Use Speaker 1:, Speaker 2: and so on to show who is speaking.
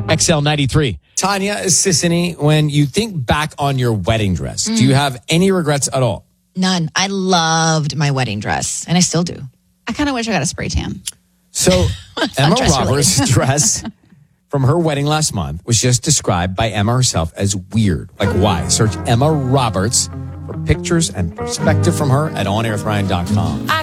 Speaker 1: XL93. Tanya Sissany, when you think back on your wedding dress, do you have any regrets at all?
Speaker 2: None. I loved my wedding dress, and I still do.
Speaker 3: I kind of wish I got a spray tan.
Speaker 1: So Emma
Speaker 2: dress
Speaker 1: Roberts' dress from her wedding last month was just described by Emma herself as weird. Like, why? Search Emma Roberts for pictures and perspective from her at onairwithryan.com.